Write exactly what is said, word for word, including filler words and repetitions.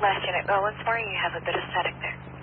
Last unit, go once more. You have a bit of static there.